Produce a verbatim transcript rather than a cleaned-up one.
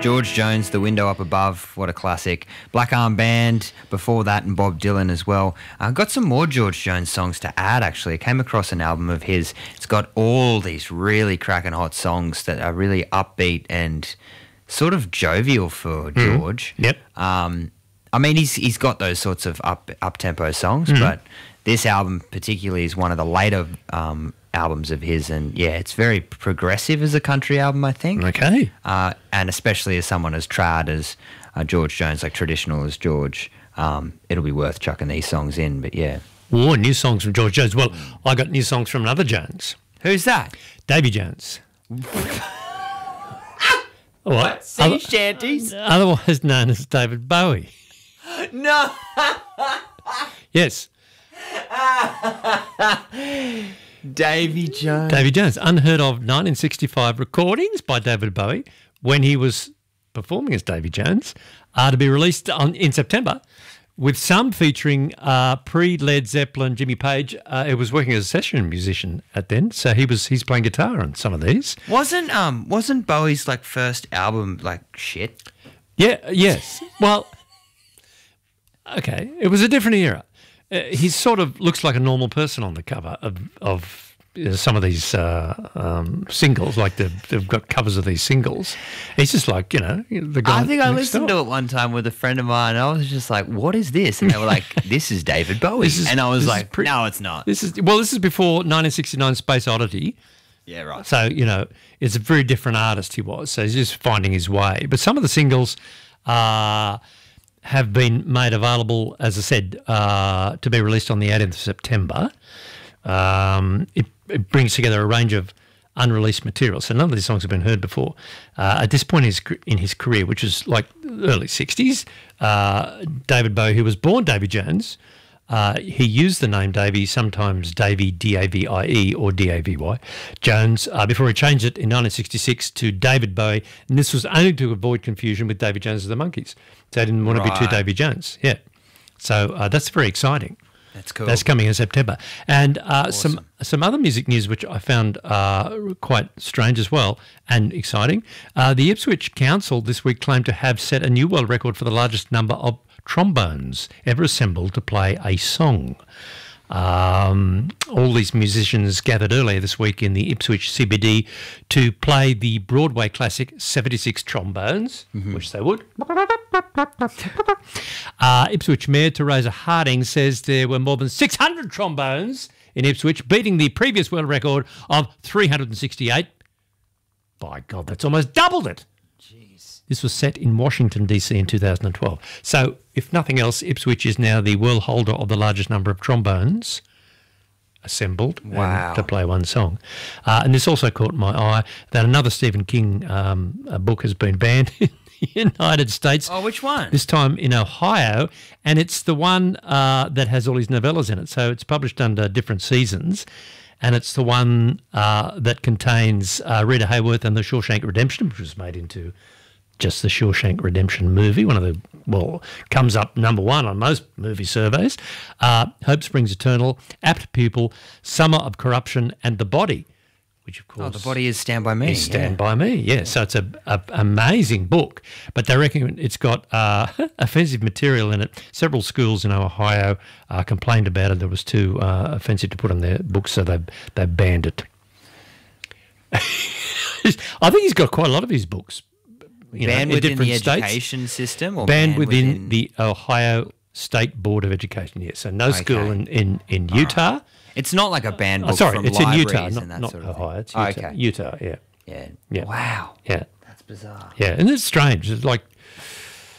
George Jones, The Window Up Above, what a classic. Black Arm Band, before that, and Bob Dylan as well. I uh, got some more George Jones songs to add, actually. I came across an album of his. It's got all these really cracking hot songs that are really upbeat and sort of jovial for George. Mm. Yep. Um, I mean, he's he's got those sorts of up up-tempo songs, mm. but this album particularly is one of the later um, albums of his, and yeah, it's very progressive as a country album, I think. Okay. Uh, and especially as someone as trad as uh, George Jones, like traditional as George, um, it'll be worth chucking these songs in, but yeah. Oh, new songs from George Jones. Well, I got new songs from another Jones. Who's that? Davy Jones. What? Sea Other, shanties? Otherwise known as David Bowie. No. Yes. Davy Jones. Davy Jones. Unheard of nineteen sixty-five recordings by David Bowie when he was performing as Davy Jones are to be released on, in September, with some featuring uh, pre-Led Zeppelin Jimmy Page. Uh, he was working as a session musician at then, so he was he's playing guitar on some of these. Wasn't um wasn't Bowie's like first album like shit? Yeah. Yes. Well. Okay. It was a different era. Uh, he sort of looks like a normal person on the cover of of you know, some of these uh, um, singles. Like they've, they've got covers of these singles. He's just like you know the guy. I think I listened door. to it one time with a friend of mine. And I was just like, "What is this?" And they were like, "This is David Bowie." Is, and I was like, pre- "No, it's not." This is well, this is before nineteen sixty-nine Space Oddity. Yeah, right. So you know, it's a very different artist he was. So he's just finding his way. But some of the singles are. have been made available, as I said, uh, to be released on the eighteenth of September. Um, it, it brings together a range of unreleased material. So none of these songs have been heard before. Uh, at this point in his, in his career, which is like early sixties, uh, David Bowie, who was born Davy Jones, uh, he used the name Davy, sometimes Davy, D A V I E or D A V Y, Jones, uh, before he changed it in nineteen sixty-six to David Bowie. And this was only to avoid confusion with Davy Jones of the Monkees. So they didn't want right. to be two Davy Jones. Yeah. So uh, that's very exciting. That's cool. That's coming in September. And uh, awesome. some some other music news which I found uh, quite strange as well and exciting. Uh, the Ipswich Council this week claimed to have set a new world record for the largest number of trombones ever assembled to play a song. Um, all these musicians gathered earlier this week in the Ipswich C B D to play the Broadway classic seventy-six Trombones, mm-hmm. which they would. Uh, Ipswich Mayor Teresa Harding says there were more than six hundred trombones in Ipswich, beating the previous world record of three hundred sixty-eight. By God, that's almost doubled it. This was set in Washington, D C in two thousand twelve. So, if nothing else, Ipswich is now the world holder of the largest number of trombones assembled wow. to play one song. Uh, and this also caught my eye that another Stephen King um, book has been banned in the United States. Oh, which one? This time in Ohio. And it's the one uh, that has all his novellas in it. So, it's published under different seasons. And it's the one uh, that contains uh, Rita Hayworth and The Shawshank Redemption, which was made into just the Shawshank Redemption movie, one of the, well, comes up number one on most movie surveys. Uh, Hope Springs Eternal, Apt Pupil, Summer of Corruption, and The Body, which of course... Oh, The Body is Stand By Me. Is Stand yeah. By Me, yeah. yeah. So it's a, a amazing book, but they reckon it's got uh, offensive material in it. Several schools in Ohio uh, complained about it. There was too uh, offensive to put on their books, so they they banned it. I think he's got quite a lot of his books. You banned know, within the states. education system? Or banned, banned within, within the Ohio State Board of Education, yes. So no okay. school in, in, in Utah. Right. It's not like a banned book oh, sorry, from it's in Utah, libraries not, and that not sort of Ohio. thing. It's Utah. Oh, okay. Utah, yeah. Yeah. yeah. Wow. Yeah. That's bizarre. Yeah, and it's strange. It's like,